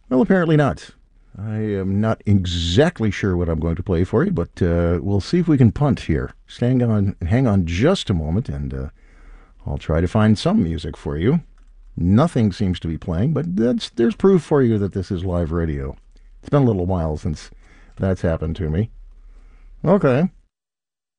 Well, apparently not. I am not exactly sure what I'm going to play for you, but we'll see if we can punt here. Hang on just a moment, and I'll try to find some music for you. Nothing seems to be playing, but there's proof for you that this is live radio. It's been a little while since that's happened to me. Okay.